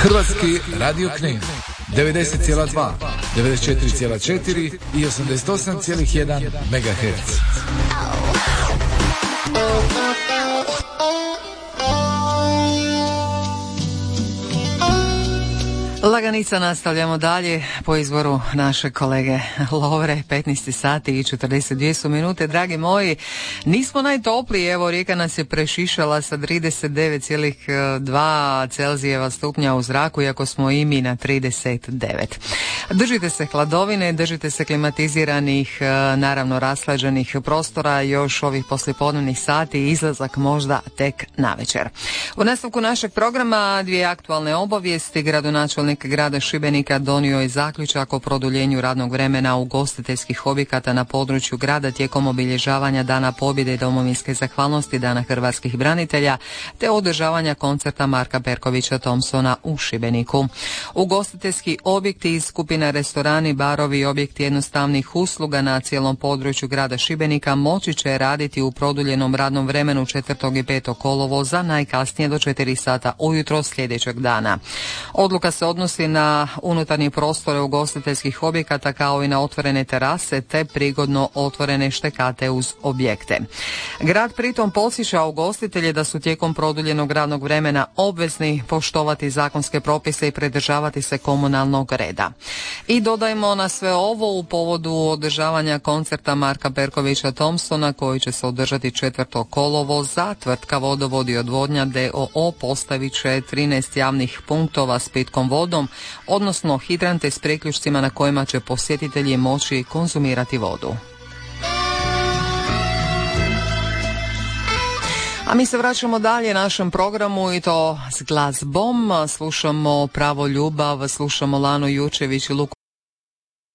Hrvatski radio Knin 90,2, 94,4 i 88,1 MHz. Laganica, nastavljamo dalje po izboru naše kolege Lovre. 15 sati i 42 su minute. Dragi moji, nismo najtopliji, evo Rijeka nas je prešišala sa 39,2 Celzijeva stupnja u zraku, iako smo i mi na 39. Držite se hladovine, držite se klimatiziranih, naravno rashlađenih prostora, još ovih poslijepodnevnih sati, izlazak možda tek navečer. U nastavku našeg programa dvije aktualne obavijesti. Gradonačelnik grada Šibenika donio je zaključak o produljenju radnog vremena ugostiteljskih objekata na području grada tijekom obilježavanja Dana pobjede i domovinske zahvalnosti, Dana hrvatskih branitelja, te održavanja koncerta Marka Perkovića Thompsona u Šibeniku. Ugostiteljski objekti iz skupina restorani, barovi i objekti jednostavnih usluga na cijelom području grada Šibenika moći će raditi u produljenom radnom vremenu 4. i 5. kolovoza, najkasnije do 4 sata ujutro sljedećeg dana. Odluka se odnosi na unutarnje prostore ugostiteljskih objekata kao i na otvorene terase te prigodno otvorene štekate uz objekte. Grad pritom podsjeća ugostitelje da su tijekom produljenog radnog vremena obvezni poštovati zakonske propise i pridržavati se komunalnog reda. I dodajmo na sve ovo u povodu održavanja koncerta Marka Perkovića Thompsona koji će se održati 4. kolovoza, tvrtka Vodovod i odvodnja d.o.o. postavit će 13 javnih punktova s pitkom vodom, odnosno hidrante s priključcima na kojima će posjetitelji moći konzumirati vodu. A mi se vraćamo dalje našem programu i to s glazbom. Slušamo Pravo ljubav, slušamo Lanu Jurčević i Luku